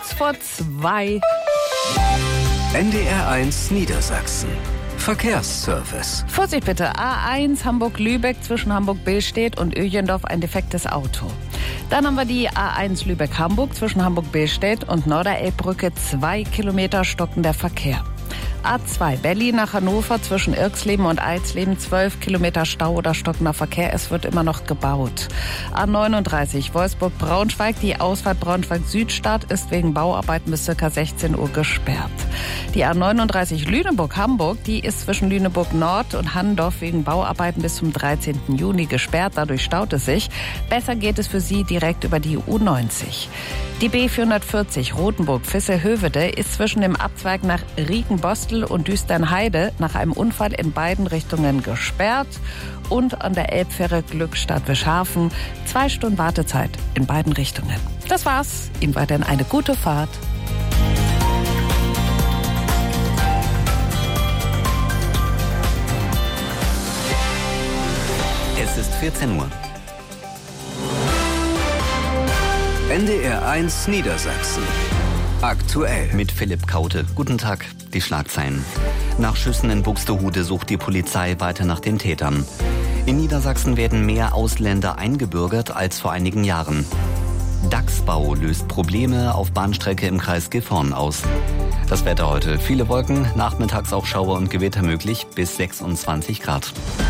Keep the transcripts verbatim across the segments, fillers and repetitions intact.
kurz vor zwei. N D R eins Niedersachsen. Verkehrsservice. Vorsicht bitte, A eins Hamburg-Lübeck zwischen Hamburg-Billstedt und Öjendorf ein defektes Auto. Dann haben wir die A eins Lübeck-Hamburg zwischen Hamburg-Billstedt und Norderelbbrücke, zwei Kilometer stockender Verkehr. A zwei Berlin nach Hannover zwischen Irxleben und Eisleben, zwölf Kilometer Stau oder stockender Verkehr. Es wird immer noch gebaut. A neununddreißig Wolfsburg-Braunschweig, die Ausfahrt Braunschweig-Südstadt ist wegen Bauarbeiten bis ca. sechzehn Uhr gesperrt. Die A neununddreißig Lüneburg-Hamburg, die ist zwischen Lüneburg-Nord und Handorf wegen Bauarbeiten bis zum dreizehnten Juni gesperrt. Dadurch staut es sich. Besser geht es für Sie direkt über die U neunzig. Die B vierhundertvierzig Rothenburg-Visse-Höveде ist zwischen dem Abzweig nach Riekenbostel und Düsternheide nach einem Unfall in beiden Richtungen gesperrt. Und an der Elbfähre Glückstadt-Wischhafen zwei Stunden Wartezeit in beiden Richtungen. Das war's. Ihnen weiterhin eine gute Fahrt. Es ist vierzehn Uhr. N D R eins Niedersachsen. Aktuell. Mit Philipp Kaute. Guten Tag, die Schlagzeilen. Nach Schüssen in Buxtehude sucht die Polizei weiter nach den Tätern. In Niedersachsen werden mehr Ausländer eingebürgert als vor einigen Jahren. Dachsbau löst Probleme auf Bahnstrecke im Kreis Gifhorn aus. Das Wetter heute. Viele Wolken, nachmittags auch Schauer und Gewitter möglich, bis sechsundzwanzig Grad.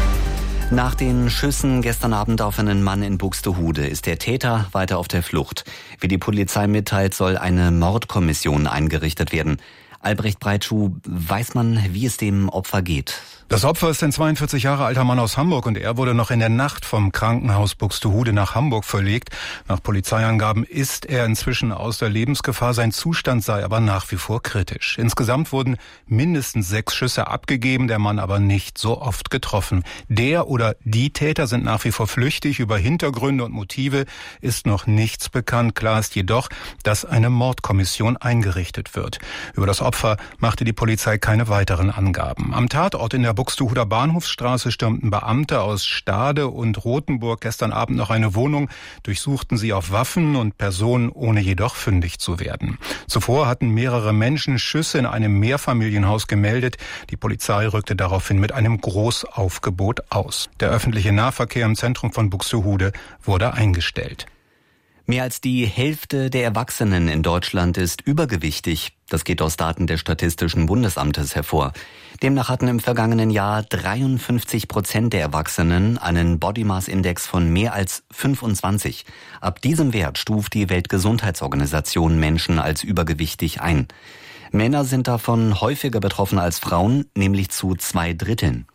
Nach den Schüssen gestern Abend auf einen Mann in Buxtehude ist der Täter weiter auf der Flucht. Wie die Polizei mitteilt, soll eine Mordkommission eingerichtet werden. Albrecht Breitschuh, weiß man, wie es dem Opfer geht? Das Opfer ist ein zweiundvierzig Jahre alter Mann aus Hamburg und er wurde noch in der Nacht vom Krankenhaus Buxtehude nach Hamburg verlegt. Nach Polizeiangaben ist er inzwischen aus der Lebensgefahr, sein Zustand sei aber nach wie vor kritisch. Insgesamt wurden mindestens sechs Schüsse abgegeben, der Mann aber nicht so oft getroffen. Der oder die Täter sind nach wie vor flüchtig, über Hintergründe und Motive ist noch nichts bekannt. Klar ist jedoch, dass eine Mordkommission eingerichtet wird. Über das Opfer machte die Polizei keine weiteren Angaben. Am Tatort in der Buxtehuder Bahnhofsstraße stürmten Beamte aus Stade und Rothenburg gestern Abend noch eine Wohnung, durchsuchten sie auf Waffen und Personen, ohne jedoch fündig zu werden. Zuvor hatten mehrere Menschen Schüsse in einem Mehrfamilienhaus gemeldet. Die Polizei rückte daraufhin mit einem Großaufgebot aus. Der öffentliche Nahverkehr im Zentrum von Buxtehude wurde eingestellt. Mehr als die Hälfte der Erwachsenen in Deutschland ist übergewichtig. Das geht aus Daten des Statistischen Bundesamtes hervor. Demnach hatten im vergangenen Jahr dreiundfünfzig Prozent der Erwachsenen einen Body Mass Index von mehr als fünfundzwanzig. Ab diesem Wert stuft die Weltgesundheitsorganisation Menschen als übergewichtig ein. Männer sind davon häufiger betroffen als Frauen, nämlich zu zwei Dritteln.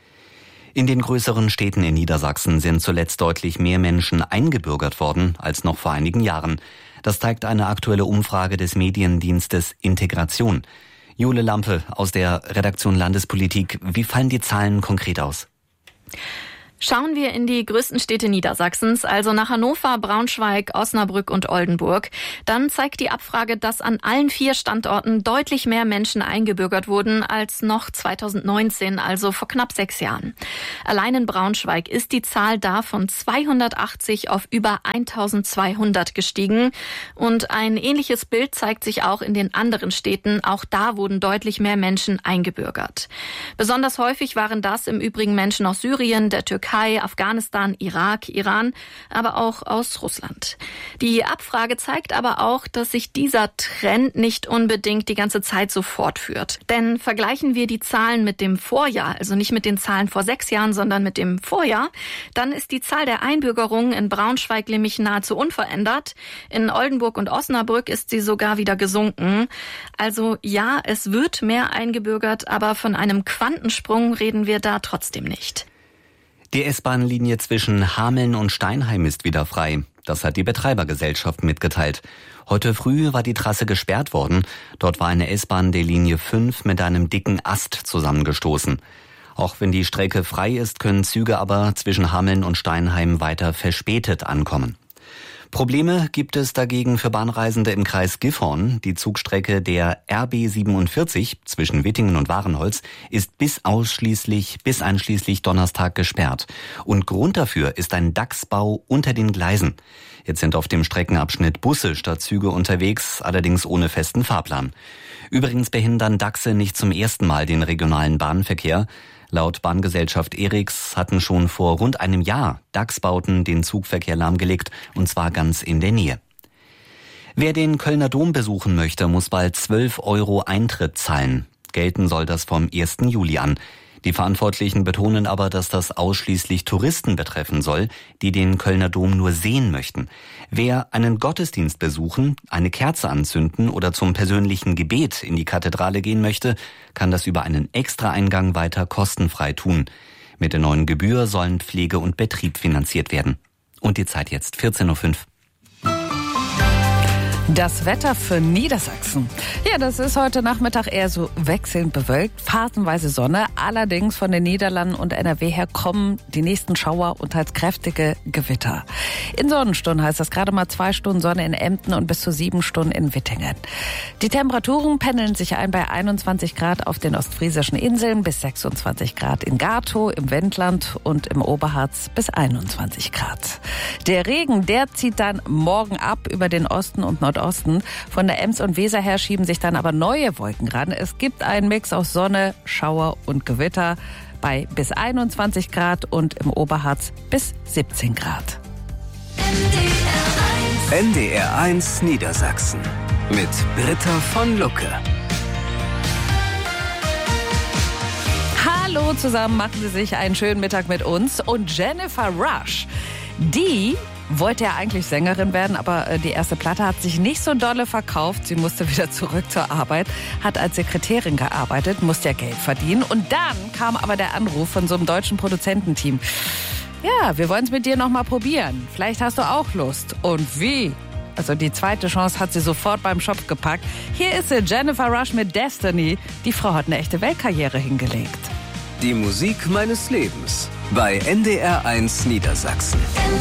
In den größeren Städten in Niedersachsen sind zuletzt deutlich mehr Menschen eingebürgert worden als noch vor einigen Jahren. Das zeigt eine aktuelle Umfrage des Mediendienstes Integration. Jule Lampe aus der Redaktion Landespolitik. Wie fallen die Zahlen konkret aus? Schauen wir in die größten Städte Niedersachsens, also nach Hannover, Braunschweig, Osnabrück und Oldenburg, dann zeigt die Abfrage, dass an allen vier Standorten deutlich mehr Menschen eingebürgert wurden als noch zweitausendneunzehn, also vor knapp sechs Jahren. Allein in Braunschweig ist die Zahl da von zweihundertachtzig auf über eintausendzweihundert gestiegen. Und ein ähnliches Bild zeigt sich auch in den anderen Städten. Auch da wurden deutlich mehr Menschen eingebürgert. Besonders häufig waren das im Übrigen Menschen aus Syrien, der Türkei, Afghanistan, Irak, Iran, aber auch aus Russland. Die Abfrage zeigt aber auch, dass sich dieser Trend nicht unbedingt die ganze Zeit so fortführt. Denn vergleichen wir die Zahlen mit dem Vorjahr, also nicht mit den Zahlen vor sechs Jahren, sondern mit dem Vorjahr, dann ist die Zahl der Einbürgerungen in Braunschweig nämlich nahezu unverändert. In Oldenburg und Osnabrück ist sie sogar wieder gesunken. Also ja, es wird mehr eingebürgert, aber von einem Quantensprung reden wir da trotzdem nicht. Die S-Bahn-Linie zwischen Hameln und Steinheim ist wieder frei. Das hat die Betreibergesellschaft mitgeteilt. Heute früh war die Trasse gesperrt worden. Dort war eine S-Bahn der Linie fünf mit einem dicken Ast zusammengestoßen. Auch wenn die Strecke frei ist, können Züge aber zwischen Hameln und Steinheim weiter verspätet ankommen. Probleme gibt es dagegen für Bahnreisende im Kreis Gifhorn. Die Zugstrecke der R B siebenundvierzig zwischen Wittingen und Wahrenholz ist bis ausschließlich, bis einschließlich Donnerstag gesperrt. Und Grund dafür ist ein Dachsbau unter den Gleisen. Jetzt sind auf dem Streckenabschnitt Busse statt Züge unterwegs, allerdings ohne festen Fahrplan. Übrigens behindern Dachse nicht zum ersten Mal den regionalen Bahnverkehr. Laut Bahngesellschaft Eriks hatten schon vor rund einem Jahr Dachsbauten den Zugverkehr lahmgelegt, und zwar ganz in der Nähe. Wer den Kölner Dom besuchen möchte, muss bald zwölf Euro Eintritt zahlen. Gelten soll das vom ersten Juli an. Die Verantwortlichen betonen aber, dass das ausschließlich Touristen betreffen soll, die den Kölner Dom nur sehen möchten. Wer einen Gottesdienst besuchen, eine Kerze anzünden oder zum persönlichen Gebet in die Kathedrale gehen möchte, kann das über einen Extraeingang weiter kostenfrei tun. Mit der neuen Gebühr sollen Pflege und Betrieb finanziert werden. Und die Zeit jetzt vierzehn Uhr fünf. Das Wetter für Niedersachsen. Ja, das ist heute Nachmittag eher so wechselnd bewölkt, phasenweise Sonne. Allerdings von den Niederlanden und N R W her kommen die nächsten Schauer und teils kräftige Gewitter. In Sonnenstunden heißt das gerade mal zwei Stunden Sonne in Emden und bis zu sieben Stunden in Wittingen. Die Temperaturen pendeln sich ein bei einundzwanzig Grad auf den ostfriesischen Inseln, bis sechsundzwanzig Grad in Gatow, im Wendland und im Oberharz bis einundzwanzig Grad. Der Regen, der zieht dann morgen ab über den Osten und Nordosten. Von der Ems und Weser her schieben sich dann aber neue Wolken ran. Es gibt einen Mix aus Sonne, Schauer und Gewitter bei bis einundzwanzig Grad und im Oberharz bis siebzehn Grad. N D R eins Niedersachsen mit Britta von Lucke. Hallo zusammen, machen Sie sich einen schönen Mittag mit uns. Und Jennifer Rush, die wollte ja eigentlich Sängerin werden, aber die erste Platte hat sich nicht so dolle verkauft. Sie musste wieder zurück zur Arbeit, hat als Sekretärin gearbeitet, musste ja Geld verdienen. Und dann kam aber der Anruf von so einem deutschen Produzententeam. Ja, wir wollen es mit dir noch mal probieren. Vielleicht hast du auch Lust. Und wie? Also die zweite Chance hat sie sofort beim Shop gepackt. Hier ist sie, Jennifer Rush mit Destiny. Die Frau hat eine echte Weltkarriere hingelegt. Die Musik meines Lebens bei N D R eins Niedersachsen.